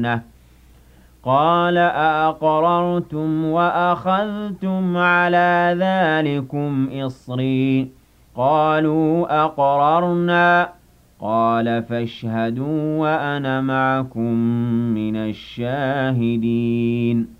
سَنَةً ۗ قَالَ أَأَقْرَرْتُمْ وَأَخَذْتُمْ عَلَىٰ ذَٰلِكُمْ إِصْرِي ۖ قَالُوا أَقْرَرْنَا ۖ قَالَ فَاشْهَدُوا وَأَنَا مَعَكُم مِّنَ الشَّاهِدِينَ